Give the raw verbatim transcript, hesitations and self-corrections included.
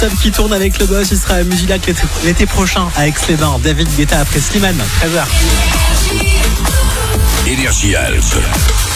Stop qui tourne avec le boss. Il sera à Musilac l'été, l'été prochain à Aix-les-Bains. David Guetta après Slimane, treize heures. Énergie Alpes.